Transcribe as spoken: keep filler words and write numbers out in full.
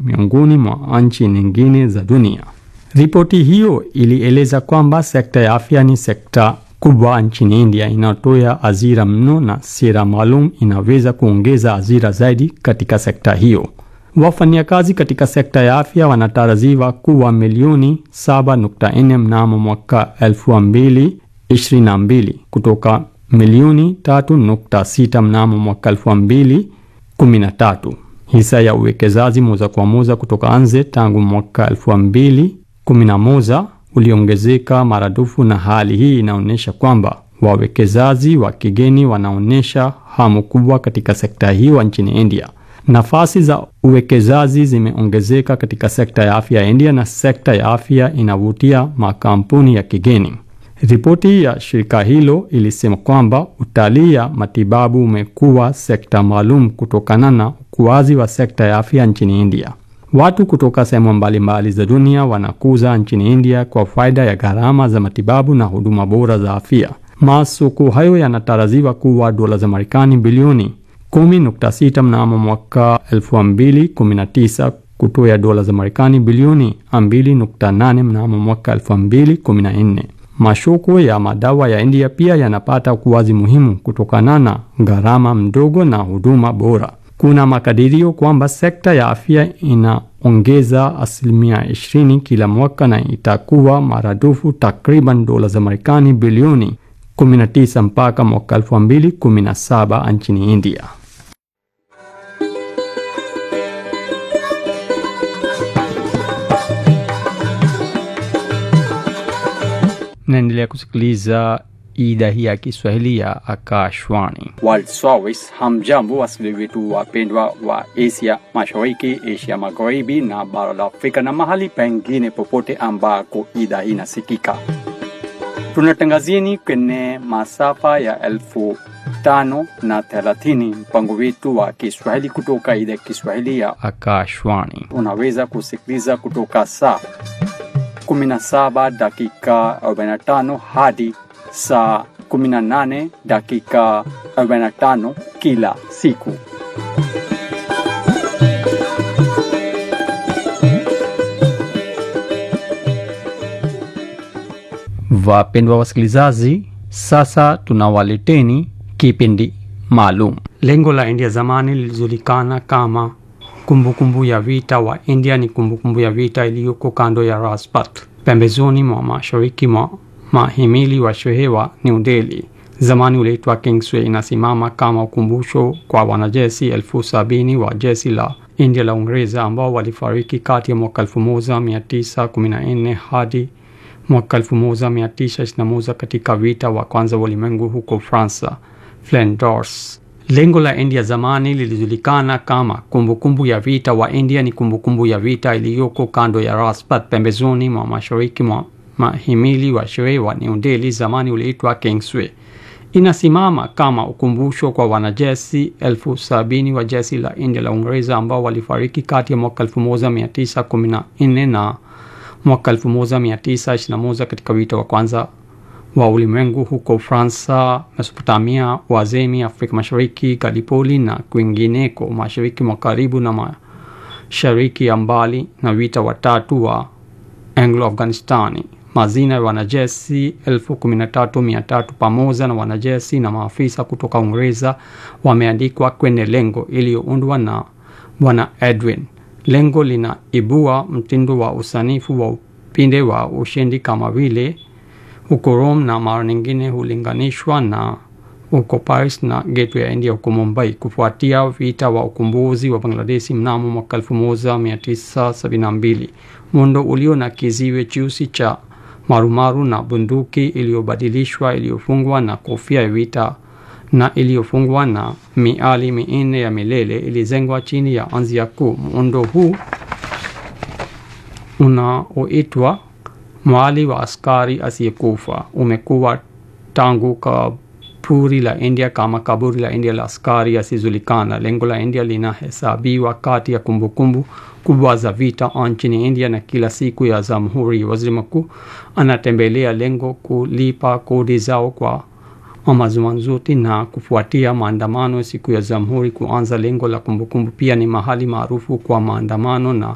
miongoni mwa nchi nyingine za dunia. Ripoti hiyo ilieleza kwamba sekta ya afya ni sekta kubwa nchini India, inatoa ajira mno na sera maalum inaweza kuongeza ajira zaidi katika sekta hiyo. Wafanyakazi katika sekta ya afya wanatarajiwa kuwa milioni saba nukta nne mnamo mwaka elfu mbili ishirini na mbili kutoka milioni tatu nukta sita mnamo mwaka elfu mbili kumi na tatu. Hisa ya uwekezaji moja kwa moja kutoka nje tangu mwaka elfu mbili kumi na moja uliongezeka maradufu, na hali hii inaonyesha kwamba wawekezaji wa kigeni wanaonyesha hamu kubwa katika sekta hiyo nchini India. Nafasi za uwekezaji zimeongezeka katika sekta ya afya ya India na sekta ya afya inavutia makampuni ya kigeni. Ripoti ya shirika hilo ilisema kwamba utalii ya matibabu umekuwa sekta maalum kutokana na ukuaji wa sekta ya afya nchini India. Watu kutoka sehemu mbalimbali za dunia wanakuza nchini India kwa faida ya gharama za matibabu na huduma bora za afya. Masoko hayo yanatarajiwa kuwa dola za Marekani bilioni kumi nukta sita mnamo mwaka elfu mbili kumi na tisa kutoa dola za Marekani bilioni mbili nukta nane mnamo mwaka elfu mbili kumi na nne. Masoko ya madawa ya India pia yanapata ukuaji muhimu kutokana na gharama mdogo na huduma bora. Kuna makadirio kwamba sekta ya afya inaongeza asilimia ishirini kila mwaka na itakuwa maradufu takriban dola za Marekani bilioni kumi na tisa mpaka mwaka elfu mbili kumi na saba nchini India. Naendelea kusikiliza idhaa hii ya Kiswahili ya Akashwani. World Service. Hamjambo wasikilizaji wetu wapendwa wa Asia Mashariki, Asia Magharibi na bara la Afrika na mahali pengine popote ambako idhaa hii inasikika. Tunatangazieni kwenye masafa ya elfu tano na thelathini mpango wetu wa Kiswahili kutoka idhaa ya Kiswahili ya Akashwani. Unaweza kusikiliza kutoka saa kumi na saba dakika arobaini na tano hadi saa kumi na nane dakika arobaini na tano kila siku. Wapendwa wasikilizaji, sasa tunawaleteni kipindi maalum. Lengo la India zamani lilijulikana kama kumbukumbu kumbu ya vita wa India ni kumbukumbu kumbu ya vita iliyoko kando ya Rajpath, pembezoni mwa mashariki mwa mahimili wa shehe wa New Delhi. Zamani uliitwa Kingsway. Inasimama kama ukumbusho kwa wanajeshi elfu sabini wa jeshi la India la Uingereza ambao walifariki kati ya mwaka elfu moja mia tisa kumi na nne hadi mwaka elfu moja mia tisa ishirini na moja katika vita wa kwanza wa ulimwengu huko Fransa, Flanders. Lengo la India zamani lilijulikana kama kumbukumbu kumbu ya vita wa India ni kumbukumbu kumbu ya vita iliyoko kando ya Rajpath, pembezoni mwa mashariki mwa mahimili wa shehe wa New Delhi. Zamani uliitwa Kingsway. Inasimama kama ukumbusho kwa wanajeshi elfu sabini wa jeshi la India la Uingereza ambao walifariki kati ya mwaka elfu moja mia tisa kumi na nne na mwaka elfu moja mia tisa ishirini na moja katika vita wa kwanza wa ulimwengu huko Fransa, Mesopotamia, Uajemi, Afrika Mashariki, Gallipoli na kwingineko mashariki mwa karibu na mashariki ya mbali, na vita watatu wa Anglo-Afghanistani. Mazina ya wanajeshi elfu kumi na tatu mia tatu pamoja na wanajeshi na maafisa kutoka Uingereza wameandikwa kwenye lengo iliyoundwa na Bwana Edwin. Lengo linaibua mtindo wa usanifu wa upinde wa ushindi kama vile huko Rome na mara nyingine hulinganishwa na huko Paris na Gateway ya India huko Mumbai, kufuatia vita wa ukombozi wa Bangladesh mnamo mwaka elfu moja mia tisa sabini na mbili. Muundo ulio na kiziwe cheusi cha marumaru na bunduki iliyobadilishwa iliyofungwa na kofia ya vita na iliyofungwa na miali minne ya milele ilizengwa chini ya anzia kuu. Muundo huu unaoitwa mwali wa askari asiyekufa umekuwa tangu kaburi la India kama kaburi la India la askari asiyejulikana. Lengo la India linahesabiwa kati ya kumbukumbu kubwa za vita nchini India, na kila siku ya Jamhuri waziri mkuu anatembelea lengo kulipa kodi zao kwa Madhubuti na kufuatia maandamano siku ya Jamhuri kuanza. Lengo la kumbukumbu pia ni mahali maarufu kwa maandamano na